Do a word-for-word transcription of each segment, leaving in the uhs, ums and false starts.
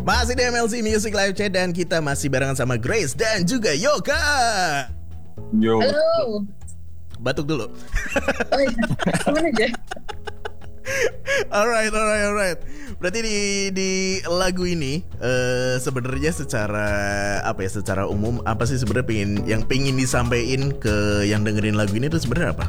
Masih di M L C Music Live Chat dan kita masih barengan sama Grace dan juga Yoka. Yo. Halo. Batuk dulu. Oh iya, kemana aja? Alright, alright, alright. Berarti di di lagu ini uh, sebenarnya secara apa ya? Secara umum apa sih sebenarnya pengen yang pengen disampaikan ke yang dengerin lagu ini tuh sebenarnya apa?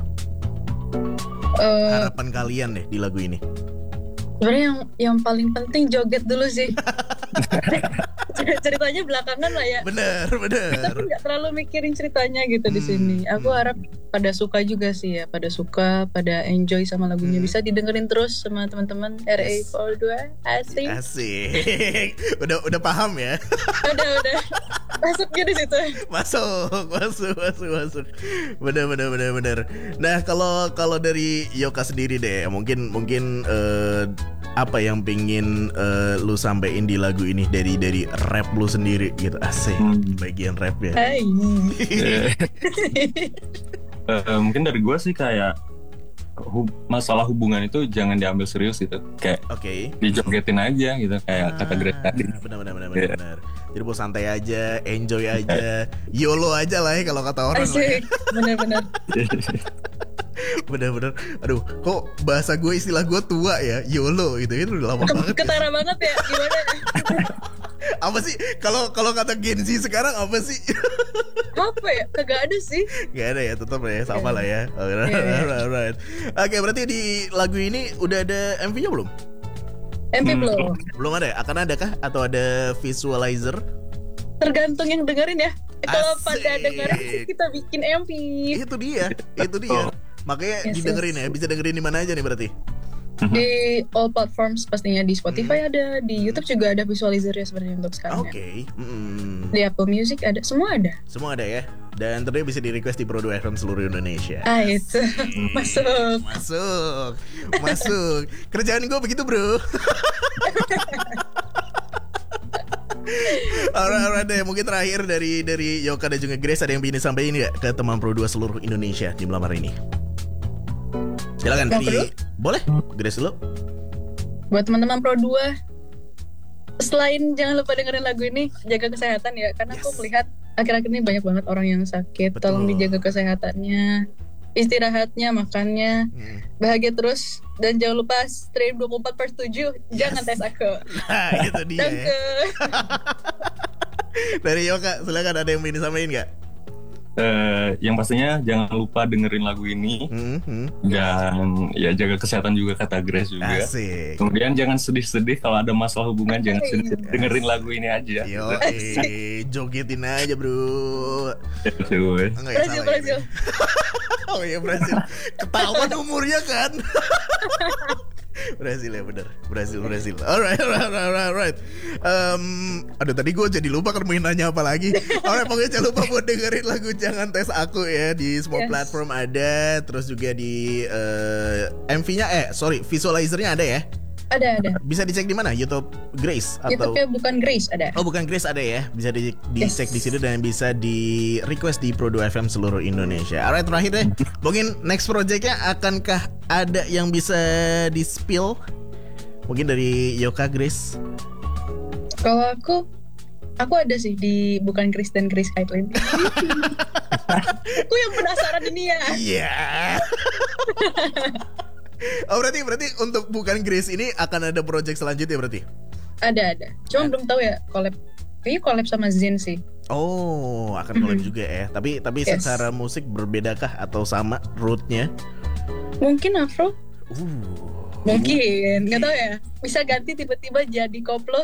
Uh, Harapan kalian deh di lagu ini. Sebenarnya yang yang paling penting joget dulu sih. Ceritanya belakangan lah ya. Bener, bener. Kita pun nggak terlalu mikirin ceritanya gitu hmm, di sini. Aku hmm. harap pada suka juga sih ya, pada suka, pada enjoy sama lagunya. Hmm. Bisa didengerin terus sama teman-teman R A Yes. Power dua. Asik. Asik. Udah udah paham ya? Udah udah. Masuknya di situ. Masuk, masuk, masuk, masuk. Bener, bener, bener, bener. Nah, kalau kalau dari Yoka sendiri deh, mungkin mungkin uh, apa yang pingin uh, lu sampein di lagu ini dari dari rap lu sendiri gitu. Asik, Hmm. bagian rap ya. Hai. uh, mungkin dari gue sih kayak hub- masalah hubungan itu jangan diambil serius gitu, kayak Oke. dijogetin aja gitu, kayak Ah, kata Greg tadi. Benar, benar, benar, Yeah. benar. Jadi mau santai aja, enjoy aja, YOLO aja lah ya kalau kata orang. Lah ya. Asik. Bener-bener. Bener-bener. Aduh, kok bahasa gue istilah gue tua ya, YOLO gitu itu udah lama banget. Ya. Ketara banget ya. Gimana? Apa sih kalau kalau kata Gen Z sekarang apa sih? Apa ya? Kagak ada sih. Gak ada ya, tetap ya sama lah ya. Alright, Yeah. alright, alright. Oke, berarti di lagu ini udah ada M V-nya belum? M P Hmm. belum. Belum ada. Akan ada kah? Atau ada visualizer? Tergantung yang dengerin ya. Kalau Asik. pada dengerin sih kita bikin M V. Itu dia, itu dia. Makanya Yes, didengerin yes. ya. Bisa dengerin di mana aja nih berarti? Di all platforms pastinya, di Spotify Hmm. ada, di YouTube juga ada visualizernya sebenarnya untuk sekarang. Oke. Ya. Mm. Di Apple Music ada, semua ada. Semua ada ya. Dan tentunya bisa di request di Pro dua F M seluruh Indonesia. Ah itu masuk. Masuk, masuk. Kerjaan gue begitu bro. Alright, alright deh. Mungkin terakhir dari dari Yoka dan juga Grace, ada yang ingin disampaikan nggak ke teman Pro dua seluruh Indonesia di malam hari ini? Silakan Mau dari boleh Grace dulu. Buat teman-teman Pro dua, selain jangan lupa dengerin lagu ini, jaga kesehatan ya. Karena aku Yes. melihat akhir-akhir ini banyak banget orang yang sakit. Betul. Tolong dijaga kesehatannya, istirahatnya, makannya, Hmm. bahagia terus. Dan jangan lupa stream dua puluh empat per tujuh. Jangan tes aku. Nah, itu dia. Ya. Danke. Dari Yoka, silakan, ada yang ingin disampaikan nggak? Eh, yang pastinya jangan lupa dengerin lagu ini, Hmm, hmm. dan ya jaga kesehatan juga kata Grace juga. Asik. Kemudian jangan sedih-sedih kalau ada masalah hubungan, jangan sedih-sedih, dengerin lagu ini aja. Yo, eh, jogetin aja bro. Gitu. Enggak ya, Brazil, salah Brazil. ya. Oh iya Brazil. Ketahuan umurnya kan. Brazil ya bener. Brazil, Brazil. Alright, alright, alright, alright. Um, aduh tadi gue jadi lupa kan mau nanya apa lagi. Alright, pokoknya jangan lupa buat dengerin lagu Jangan Tes Aku ya. Di semua Yes. platform ada. Terus juga di uh, M V-nya, eh sorry, visualizernya ada ya. Ada, ada. Bisa dicek di mana? YouTube Grace atau? YouTube-nya bukan Grace, ada. Oh bukan Grace ada ya. Bisa di, dicek Yes. di situ dan bisa di request di Pro dua F M seluruh Indonesia. Alright, terakhir deh. Mungkin next projectnya akankah ada yang bisa di spill? Mungkin dari Yoka, Grace. Kalau aku, aku ada sih di bukan Grace dan Grace Kaitlyn. Aku yang penasaran ini ya. Iya. Oh berarti berarti untuk bukan Grace ini akan ada project selanjutnya berarti? Ada, ada. Cuma belum tahu ya collab. Kayaknya collab sama Zen sih. Oh akan collab Mhm. juga ya. Tapi tapi Yes. secara musik berbedakah atau sama rootnya? Mungkin Afro. Uh. Mungkin, nggak tahu ya. Bisa ganti tiba-tiba jadi koplo.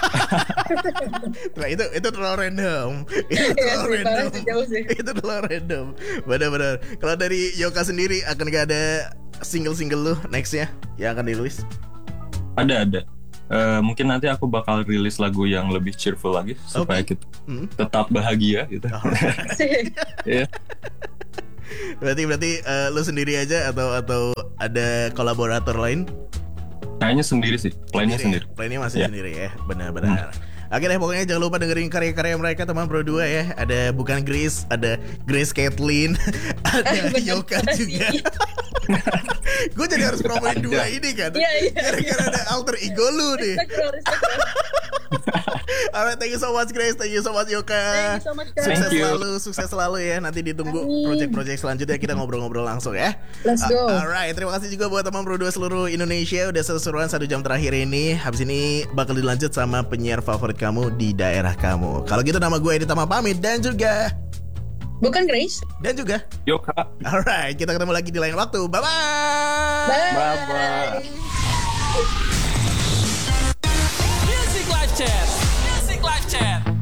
Nah itu itu terlalu random. Itu Iya terlalu sih, parah random. sih, jauh sih. Itu terlalu random. Benar-benar. Kalau dari Yoka sendiri akan gak ada single-single lu nextnya yang akan dirilis? Ada ada. Eh, mungkin nanti aku bakal rilis lagu yang lebih cheerful lagi supaya Oke. kita Hmm. tetap bahagia gitu. Asik. Iya. Berarti berarti eh, lu sendiri aja atau atau ada kolaborator lain? Kayaknya sendiri sih, plannya sendiri. Plannya masih Ya. sendiri ya. Benar-benar. Oke deh, pokoknya jangan lupa dengerin karya-karya mereka teman Pro dua ya. Ada bukan Grace, ada Grace Kaitlyn, ada Bener, Yoka makasih. juga. Gue jadi harus promoin dua ini kan. Iya, iya, Gara-gara iya. ada alter ego lu nih. Respect bro, respect bro. Alright, thank you so much Grace, thank you so much Yoka. Thank you so much, guys. Sukses Thank you. selalu, sukses selalu ya. Nanti ditunggu Amin. project-project selanjutnya kita ngobrol-ngobrol langsung ya. Let's go. Uh, alright, terima kasih juga buat teman Pro dua seluruh Indonesia udah seru-seruan satu jam terakhir ini. Habis ini bakal dilanjut sama penyiar favorit kamu di daerah kamu. Kalau gitu nama gue Edi Tama pamit dan juga Bukan Grace. dan juga. Yoka. Alright, kita ketemu lagi di lain waktu. Bye bye. Bye. Bye-bye. Music Live Chat.